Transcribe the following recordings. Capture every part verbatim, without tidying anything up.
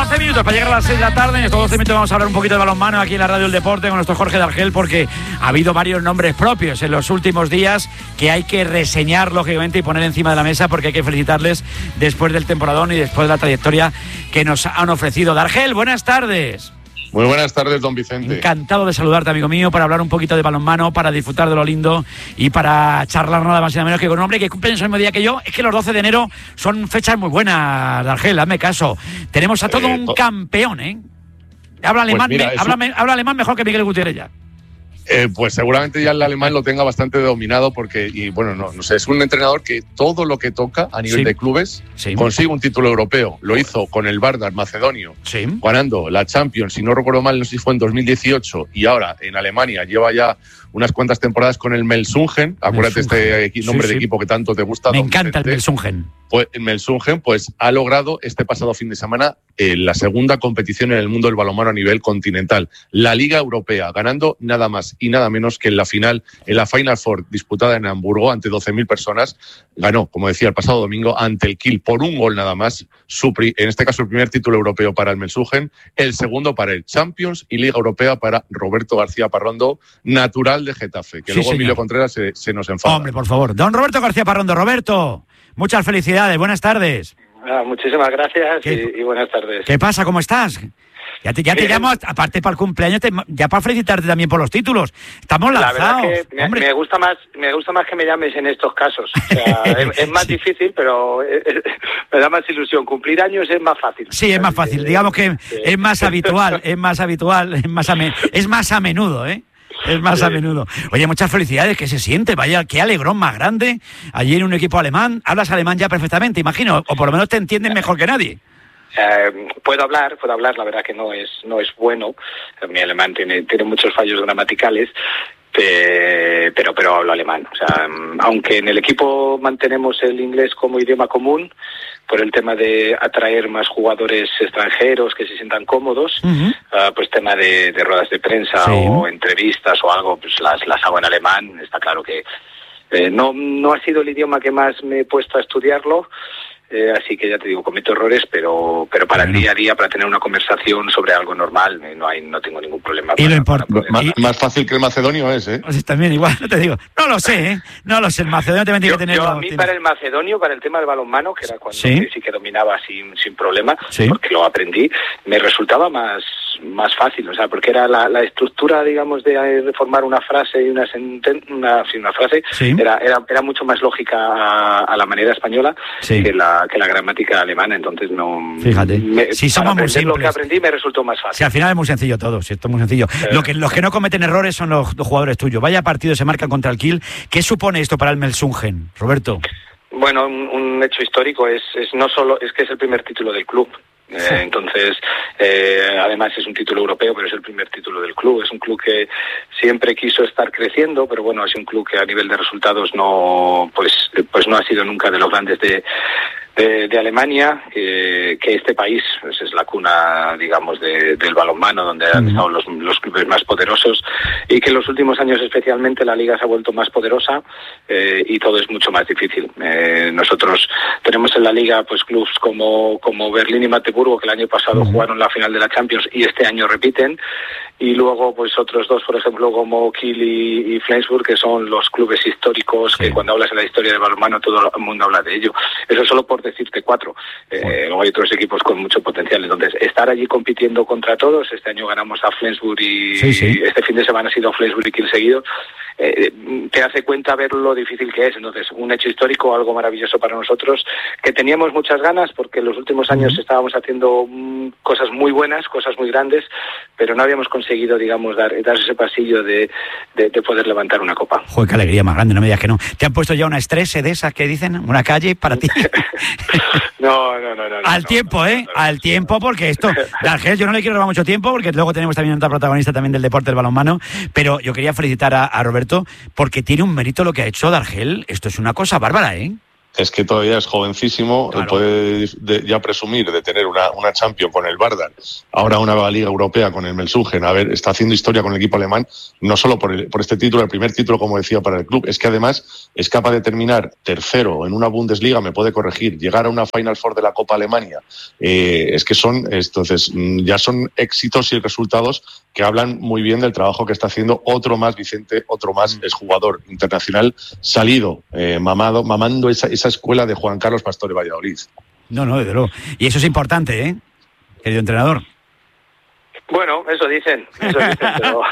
doce minutos para llegar a las seis de la tarde. En estos doce minutos vamos a hablar un poquito de balonmano aquí en la Radio del Deporte con nuestro Jorge Dargel, porque ha habido varios nombres propios en los últimos días que hay que reseñar, lógicamente, y poner encima de la mesa, porque hay que felicitarles después del temporadón y después de la trayectoria que nos han ofrecido. Dargel, buenas tardes. Muy buenas tardes, don Vicente. Encantado de saludarte, amigo mío, para hablar un poquito de balonmano, para disfrutar de lo lindo y para charlar nada más y nada menos que con un hombre que cumple el mismo día que yo. Es que los doce de enero son fechas muy buenas, Dargel, hazme caso. Tenemos a todo eh, un to- campeón, ¿eh? Habla alemán, pues mira, me, habla, un... me, habla alemán mejor que Miguel Gutiérrez ya. Eh, pues seguramente ya el alemán lo tenga bastante dominado porque, y bueno, no, no sé, es un entrenador que todo lo que toca a nivel sí. de clubes sí. consigue un título europeo. Lo hizo con el Vardar macedonio, sí. ganando la Champions, si no recuerdo mal, no sé si fue en dos mil dieciocho, y ahora en Alemania lleva ya unas cuantas temporadas con el Melsungen. Acuérdate Melsungen. Este nombre sí, sí. de equipo que tanto te gusta. Me encanta el Melsungen. Pues el Melsungen pues, ha logrado este pasado fin de semana eh, la segunda competición en el mundo del balonmano a nivel continental, la Liga Europea, ganando nada más y nada menos que en la final, en la Final Four disputada en Hamburgo ante doce mil personas, ganó, como decía, el pasado domingo ante el Kiel por un gol nada más, su pri- en este caso el primer título europeo para el Melsungen, el segundo para el Champions y Liga Europea para Roberto García Parrondo, natural de Getafe, que sí, luego señor. Emilio Contreras se, se nos enfada. Hombre, por favor, don Roberto García Parrondo. Roberto, muchas felicidades, buenas tardes. Ah, muchísimas gracias y, y buenas tardes. ¿Qué pasa? ¿Cómo estás? Ya te, ya te llamo, aparte para el cumpleaños, te, ya para felicitarte también por los títulos. Estamos lanzados. La verdad que me, me gusta más, me gusta más que me llames en estos casos. O sea, es, es más sí. difícil, pero es, es, me da más ilusión. Cumplir años es más fácil. Sí, es más fácil. Digamos que sí. es más habitual, es más habitual, es más a, me, es más a menudo, ¿eh? Es más sí. a menudo. Oye, muchas felicidades, ¿qué se siente? Vaya, qué alegrón más grande. Allí en un equipo alemán, hablas alemán ya perfectamente, imagino, o por lo menos te entienden mejor que nadie. Eh, puedo hablar, puedo hablar, la verdad que no es no es bueno. Mi alemán tiene tiene muchos fallos gramaticales, pero pero hablo alemán. O sea, aunque en el equipo mantenemos el inglés como idioma común, por el tema de atraer más jugadores extranjeros que se sientan cómodos, uh-huh. uh, pues tema de, de ruedas de prensa sí. o entrevistas o algo, pues las, las hago en alemán. Está claro que eh, no, no ha sido el idioma que más me he puesto a estudiarlo, eh, así que ya te digo, cometo errores, pero pero para bueno. el día a día, para tener una conversación sobre algo normal, eh, no hay no tengo ningún problema. Y para, lo import- para más, más fácil que el macedonio es, ¿eh? Pues también igual, no te digo, no lo sé, ¿eh? No lo sé, el macedonio también tiene yo, que tener... Yo a mí tiene... para el macedonio, para el tema del balonmano, que era cuando ¿Sí? sí que dominaba sin sin problema, ¿Sí? porque lo aprendí, me resultaba más más fácil, o sea, porque era la, la estructura, digamos, de, de formar una frase y una senten- una, sí, una frase, ¿Sí? era, era era mucho más lógica a, a la manera española sí. que la que la gramática alemana, entonces no... Fíjate, me, si somos muy simples. Lo que aprendí me resultó más fácil. Si al final es muy sencillo todo, si esto es muy sencillo. Eh. Lo que, los que no cometen errores son los, los jugadores tuyos. Vaya partido se marcan contra el Kiel. ¿Qué supone esto para el Melsungen, Roberto? Bueno, un, un hecho histórico, es, es no solo es que es el primer título del club. Eh, entonces, eh, además es un título europeo, pero es el primer título del club. Es un club que siempre quiso estar creciendo, pero bueno, es un club que a nivel de resultados no, pues, pues no ha sido nunca de los grandes de de, de Alemania, eh, que este país pues, es la cuna, digamos, de, del balonmano, donde han estado los, los clubes más poderosos, y que en los últimos años especialmente la liga se ha vuelto más poderosa eh, y todo es mucho más difícil. Eh, nosotros tenemos en la liga pues clubes como, como Berlín y Magdeburgo, que el año pasado uh-huh. jugaron la final de la Champions y este año repiten, y luego pues otros dos, por ejemplo, como Kiel y, y Flensburg, que son los clubes históricos, sí. que cuando hablas en la historia del balonmano todo el mundo habla de ello. Eso solo por decirte cuatro. Eh, luego hay otros equipos con mucho potencial. Entonces, estar allí compitiendo contra todos, este año ganamos a Flensburg y, sí, sí. y este fin de semana ha sido Flensburg y Kiel seguido, eh, te hace cuenta ver lo difícil que es. Entonces, un hecho histórico, algo maravilloso para nosotros, que teníamos muchas ganas porque en los últimos años uh-huh. estábamos haciendo mm, cosas muy buenas, cosas muy grandes, pero no habíamos conseguido, digamos, dar, dar ese pasillo de, de, de poder levantar una copa. Joder, qué alegría más grande, no me digas que no. ¿Te han puesto ya una estrese de esas que dicen? ¿Una calle para ti? no, no, no, no. Al no, tiempo, no, ¿eh? No, no, Al tiempo, porque esto... Dargel, yo no le quiero robar mucho tiempo, porque luego tenemos también otra protagonista también del deporte del balonmano, pero yo quería felicitar a, a Roberto, porque tiene un mérito lo que ha hecho Dargel. Esto es una cosa bárbara, ¿eh? es que todavía es jovencísimo, claro. Puede de, ya presumir de tener una, una Champions con el Vardar, ahora una Liga Europea con el Melsungen. A ver, está haciendo historia con el equipo alemán, no solo por, el, por este título, el primer título, como decía, para el club, es que además es capaz de terminar tercero en una Bundesliga, me puede corregir, llegar a una Final Four de la Copa Alemania. Eh, es que son, entonces, ya son éxitos y resultados que hablan muy bien del trabajo que está haciendo otro más, Vicente, otro más, es jugador internacional salido, eh, mamado, mamando esa, esa escuela de Juan Carlos Pastore Valladolid. No, no, desde luego. Y eso es importante, ¿eh? Querido entrenador. Bueno, eso dicen, eso dicen, pero...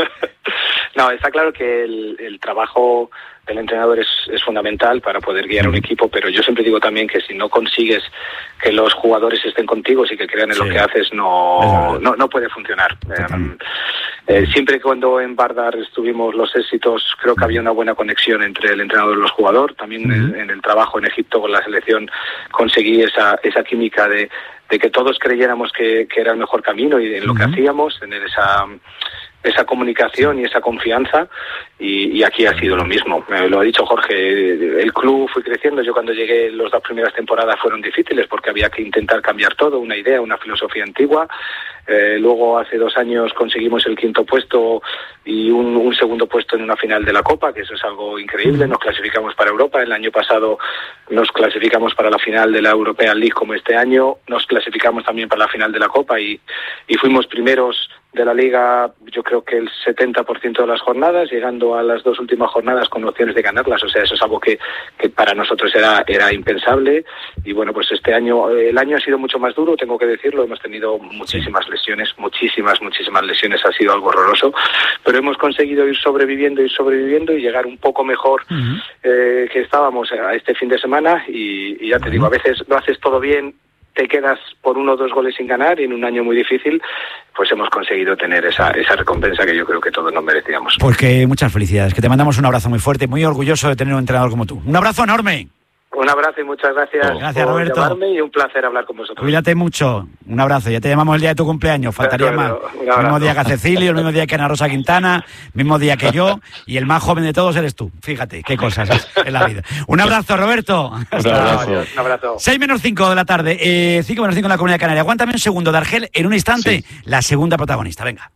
No, está claro que el, el trabajo del entrenador es, es fundamental para poder guiar un equipo, pero yo siempre digo también que si no consigues que los jugadores estén contigo y que crean en sí. lo que haces, no, no, no puede funcionar. Eh, eh, siempre cuando en Vardar estuvimos los éxitos, creo que había una buena conexión entre el entrenador y los jugadores. También uh-huh. en, en el trabajo en Egipto con la selección conseguí esa, esa química de, de que todos creyéramos que, que era el mejor camino y en lo uh-huh. que hacíamos, tener esa... esa comunicación y esa confianza, y, y aquí ha sido lo mismo. Eh, lo ha dicho Jorge, el club fue creciendo. Yo cuando llegué, las dos primeras temporadas fueron difíciles porque había que intentar cambiar todo, una idea, una filosofía antigua. Eh, luego hace dos años conseguimos el quinto puesto y un, un segundo puesto en una final de la Copa, que eso es algo increíble. Nos clasificamos para Europa. El año pasado nos clasificamos para la final de la European League, como este año. Nos clasificamos también para la final de la Copa y, y fuimos primeros de la Liga, yo creo que el setenta por ciento de las jornadas, llegando a las dos últimas jornadas con opciones de ganarlas. O sea, eso es algo que, que para nosotros era, era impensable. Y bueno, pues este año, el año ha sido mucho más duro, tengo que decirlo. Hemos tenido muchísimas lesiones, muchísimas, muchísimas lesiones. Ha sido algo horroroso. Pero hemos conseguido ir sobreviviendo, ir sobreviviendo y llegar un poco mejor uh-huh. eh, que estábamos a este fin de semana. Y, y ya te uh-huh. digo, a veces lo haces todo bien, te quedas por uno o dos goles sin ganar y en un año muy difícil, pues hemos conseguido tener esa, esa recompensa que yo creo que todos nos merecíamos. Pues que muchas felicidades, que te mandamos un abrazo muy fuerte, muy orgulloso de tener un entrenador como tú. Un abrazo enorme. Un abrazo y muchas gracias, oh, gracias por Roberto. llamarme y un placer hablar con vosotros. Cuídate mucho, un abrazo, ya te llamamos el día de tu cumpleaños, faltaría más. El mismo día que a Cecilio, el mismo día que Ana Rosa Quintana, mismo día que yo, y el más joven de todos eres tú. Fíjate, qué cosas es en la vida. Un abrazo, Roberto. Un abrazo. Un abrazo. seis menos cinco de la tarde, eh, cinco menos cinco en la Comunidad Canaria. Aguántame un segundo, de Argel, en un instante, sí. La segunda protagonista, venga.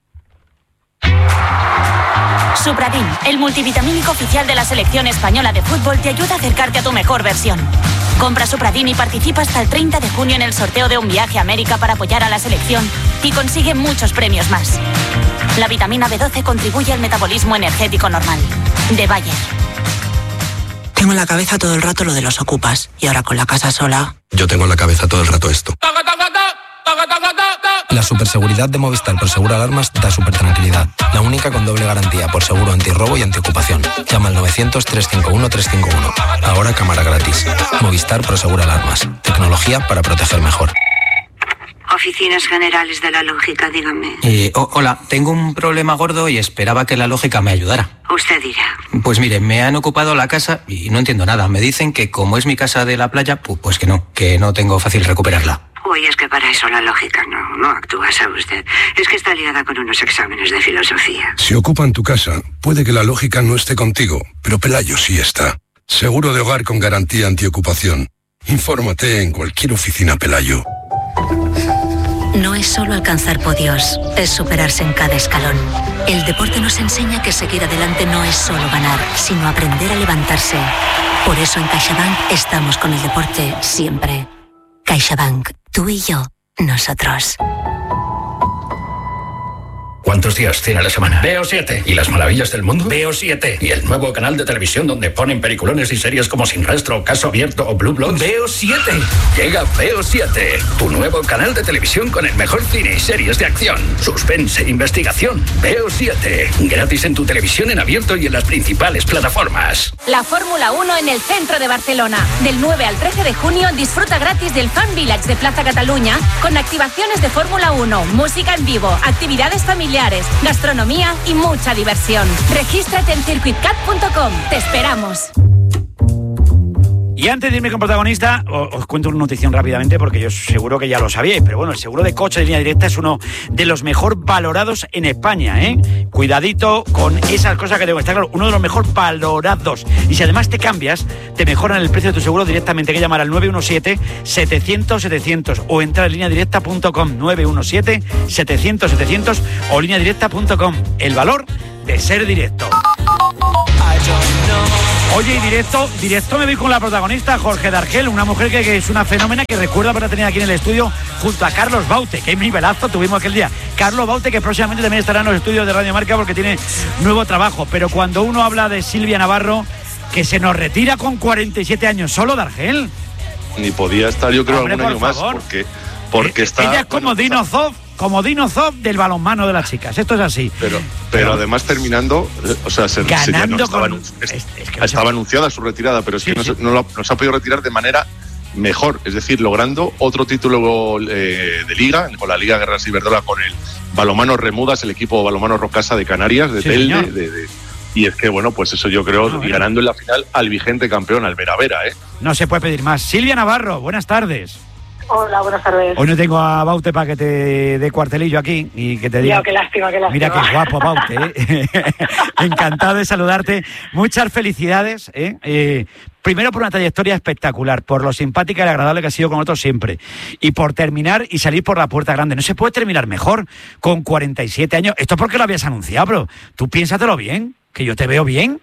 Supradin, el multivitamínico oficial de la selección española de fútbol, te ayuda a acercarte a tu mejor versión. Compra Supradin y participa hasta el treinta de junio en el sorteo de un viaje a América para apoyar a la selección y consigue muchos premios más. La vitamina B doce contribuye al metabolismo energético normal. De Bayer. Tengo en la cabeza todo el rato lo de los ocupas y ahora con la casa sola... Yo tengo en la cabeza todo el rato esto. La superseguridad de Movistar por Seguro Alarmas da súper tranquilidad. La única con doble garantía por seguro antirrobo y antiocupación. Llama al novecientos, trescientos cincuenta y uno, trescientos cincuenta y uno. Ahora cámara gratis. Movistar por Seguro Alarmas. Tecnología para proteger mejor. Oficinas Generales de la Lógica, dígame. Eh, oh, hola, tengo un problema gordo y esperaba que la Lógica me ayudara. Usted dirá. Pues mire, me han ocupado la casa y no entiendo nada. Me dicen que como es mi casa de la playa, pues que no, que no tengo fácil recuperarla. Uy, es que para eso la Lógica no, no actúa, ¿sabe usted? Es que está liada con unos exámenes de filosofía. Si ocupan tu casa, puede que la Lógica no esté contigo, pero Pelayo sí está. Seguro de hogar con garantía antiocupación. Infórmate en cualquier oficina Pelayo. No es solo alcanzar podios, es superarse en cada escalón. El deporte nos enseña que seguir adelante no es solo ganar, sino aprender a levantarse. Por eso en CaixaBank estamos con el deporte siempre. CaixaBank, tú y yo, nosotros. ¿Cuántos días tiene la semana? Veo siete. ¿Y las maravillas del mundo? Veo siete. ¿Y el nuevo canal de televisión donde ponen peliculones y series como Sin Rastro, Caso Abierto o Blue Bloods? Veo siete. Llega Veo siete, tu nuevo canal de televisión con el mejor cine y series de acción, suspense e investigación. Veo siete. Gratis en tu televisión en abierto y en las principales plataformas. La Fórmula uno en el centro de Barcelona. Del nueve al trece de junio disfruta gratis del Fan Village de Plaza Cataluña con activaciones de Fórmula uno, música en vivo, actividades familiares, gastronomía y mucha diversión. Regístrate en circuit cat punto com. Te esperamos. Y antes de irme con protagonista, os, os cuento una notición rápidamente porque yo seguro que ya lo sabíais, pero bueno, el seguro de coche de línea directa es uno de los mejor valorados en España, ¿eh? Cuidadito con esas cosas que tengo que estar claro, uno de los mejor valorados. Y si además te cambias, te mejoran el precio de tu seguro directamente. Hay que llamar al nueve uno siete, setecientos, setecientos o entrar en línea directa punto com, nueve uno siete, setecientos, setecientos o línea directa punto com. El valor de ser directo. Oye, y directo, directo me voy con la protagonista, Jorge de Argel, una mujer que, que es una fenómena que recuerdo haberla tenido aquí en el estudio junto a Carlos Baute. Qué nivelazo tuvimos aquel día. Carlos Baute, que próximamente también estará en los estudios de Radio Marca porque tiene nuevo trabajo. Pero cuando uno habla de Silvia Navarro, que se nos retira con cuarenta y siete años solo de Argel. Ni podía estar, yo creo, Hombre, algún año favor. más, porque, porque eh, está... Ella es como bueno, Dino Zoff. Como Dino Zoff del balonmano de las chicas. Esto es así. Pero, pero, pero además terminando, o sea, se, ganando se no estaba, con, es, es, es que no estaba se... anunciada su retirada, pero es sí, que sí. no, no, no se ha podido retirar de manera mejor, es decir, logrando otro título eh, de liga, con la Liga Guerras Iberdrola, con el balonmano Remudas, el equipo balonmano Rocasa de Canarias, de sí, Telde, de, de, y es que, bueno, pues eso yo creo, no, y ganando en la final al vigente campeón, al Vera Vera, ¿eh? No se puede pedir más. Silvia Navarro, buenas tardes. Hola, buenas tardes. Hoy no tengo a Baute para que te dé cuartelillo aquí y que te diga... Yo, qué lástima, qué lástima. Mira qué guapo, Baute, ¿eh? Encantado de saludarte. Muchas felicidades, ¿eh? Eh, primero por una trayectoria espectacular, por lo simpática y agradable que has sido con nosotros siempre. Y por terminar y salir por la puerta grande. No se puede terminar mejor con cuarenta y siete años. Esto es porque lo habías anunciado, pero tú piénsatelo bien, que yo te veo bien.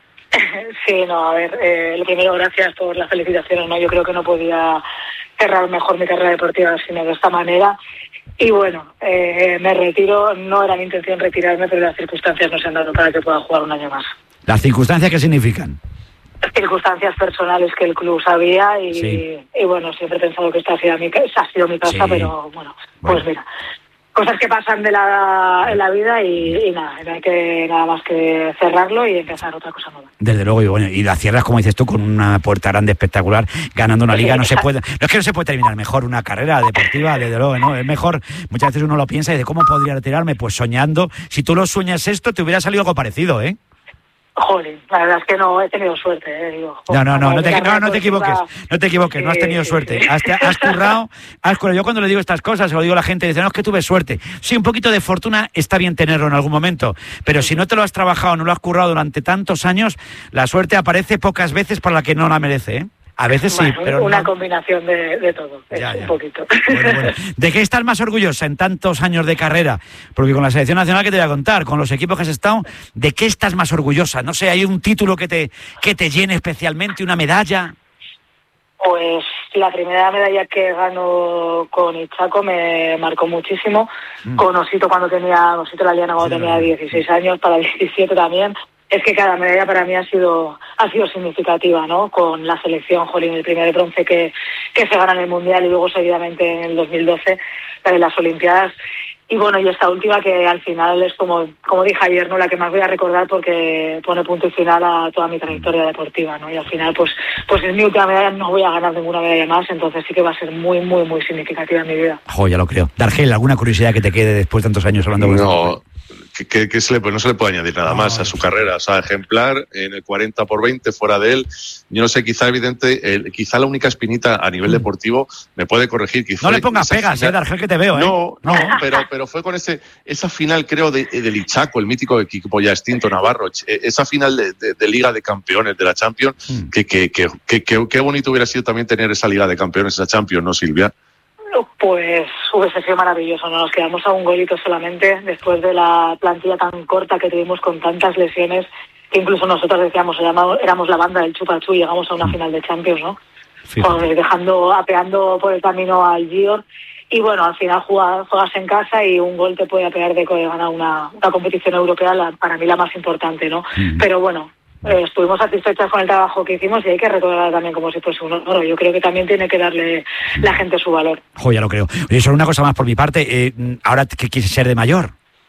Sí, no, a ver, eh, lo primero, gracias por las felicitaciones, ¿no? Yo creo que no podía cerrar mejor mi carrera deportiva sino de esta manera. Y bueno, eh, me retiro, no era mi intención retirarme, pero las circunstancias no se han dado para que pueda jugar un año más. ¿Las circunstancias qué significan? Circunstancias personales que el club sabía y, sí. y bueno, siempre he pensado que esta ha sido mi, esta ha sido mi casa, sí. pero bueno, bueno, pues mira, cosas que pasan de la, en la vida y, y nada, no hay que nada más que cerrarlo y empezar otra cosa nueva. Desde luego, y bueno, y la cierras, como dices tú, con una puerta grande espectacular, ganando una liga. No se puede, no es que no se puede terminar mejor una carrera deportiva, desde luego, ¿no? Es mejor, muchas veces uno lo piensa y dice, ¿cómo podría retirarme? Pues soñando. Si tú lo sueñas esto, te hubiera salido algo parecido, ¿eh? Jolín, la verdad es que no he tenido suerte, ¿eh? Digo, no, no, no, no te, no, no te equivoques, no te equivoques, no has tenido suerte. Has, has currado, has currado. Yo cuando le digo estas cosas, se lo digo a la gente, dice, no, es que tuve suerte. Sí, un poquito de fortuna está bien tenerlo en algún momento, pero si no te lo has trabajado, no lo has currado durante tantos años, la suerte aparece pocas veces para la que no la merece, ¿eh? A veces bueno, sí, pero una no... combinación de, de todo, ya, es ya. un poquito. Bueno, bueno. ¿De qué estás más orgullosa en tantos años de carrera? Porque con la selección nacional que te voy a contar, con los equipos que has estado, ¿de qué estás más orgullosa? No sé, ¿hay un título que te, que te llene especialmente, una medalla? Pues la primera medalla que ganó con Ichaco me marcó muchísimo, mm. con Osito cuando tenía, Osito Laliana cuando sí, tenía dieciséis años, para diecisiete también. Es que cada medalla para mí ha sido ha sido significativa, ¿no? Con la selección, jolín, el primer bronce que, que se gana en el Mundial y luego seguidamente en el dos mil doce, la de las Olimpiadas. Y bueno, y esta última que al final es como como dije ayer, ¿no? La que más voy a recordar porque pone punto y final a toda mi trayectoria deportiva, ¿no? Y al final, pues pues es mi última medalla, no voy a ganar ninguna medalla más, entonces sí que va a ser muy, muy, muy significativa en mi vida. Jo, ya lo creo. Dargel, ¿alguna curiosidad que te quede después de tantos años hablando con No. Que, que, que se le, pues no se le puede añadir nada más a su carrera, o sea, ejemplar en el cuarenta por veinte fuera de él. Yo no sé, quizá evidente, eh, quizá la única espinita a nivel deportivo me puede corregir. Quizá no le pongas pegas, final, eh, Dargel, que te veo, ¿eh? No, no, pero, pero fue con ese esa final, creo, de, del Ichaco, el mítico equipo ya extinto Navarro, esa final de, de, de Liga de Campeones, de la Champions, mm. que, que, que, que, que, que bonito hubiera sido también tener esa Liga de Campeones, esa Champions, ¿no, Silvia? Pues hubiese sido maravilloso, ¿no? Nos quedamos a un golito solamente después de la plantilla tan corta que tuvimos con tantas lesiones que incluso nosotros decíamos, éramos la banda del Chupachú y llegamos a una final de Champions, ¿no? Sí. Pues dejando, apeando por el camino al Gior y bueno, al final juegas, juegas en casa y un gol te puede apear de ganar una, una competición europea, la, para mí la más importante, ¿no? Mm. Pero bueno, Eh, estuvimos satisfechas con el trabajo que hicimos y hay que recordar también como si fuese un oro. Yo creo que también tiene que darle la gente su valor. Jo, ya lo creo. Oye, solo una cosa más por mi parte. Eh, ¿Ahora qué quieres ser de mayor?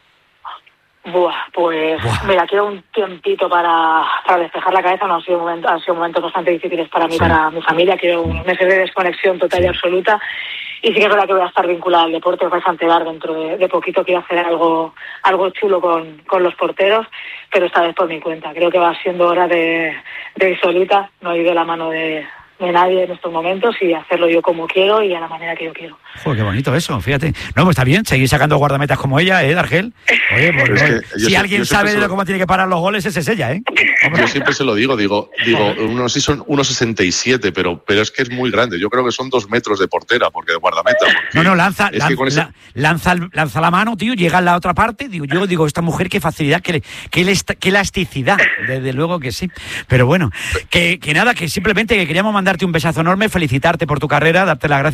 Buah, pues Buah. mira, quiero un tiempito para, para despejar la cabeza. No han sido momentos, han sido momentos bastante difíciles para mí, sí. para mi familia. Quiero un mes de desconexión total sí. y absoluta. Y sí que es verdad que voy a estar vinculada al deporte, os vais a enterar dentro de, de poquito. Quiero hacer algo algo chulo con, con los porteros, pero esta vez por mi cuenta. Creo que va siendo hora de, de ir solita, no ir de la mano de, de nadie en estos momentos y hacerlo yo como quiero y a la manera que yo quiero. Joder, qué bonito eso, fíjate. No, pues está bien, seguir sacando guardametas como ella, ¿eh, Argel? Oye, pues, es que si sé, alguien sabe de lo, cómo tiene que parar los goles, ese es ella, ¿eh? Hombre. Yo siempre se lo digo, digo, digo, uno sí son uno sesenta y siete, pero, pero es que es muy grande. Yo creo que son dos metros de portera, porque de guardameta. No, no, lanza, es lanza, que con ese... lanza, lanza la mano, tío, llega a la otra parte. Digo, yo digo, esta mujer, qué facilidad, qué, qué, qué elasticidad, desde luego que sí. Pero bueno, que, que nada, que simplemente que queríamos mandarte un besazo enorme, felicitarte por tu carrera, darte las gracias.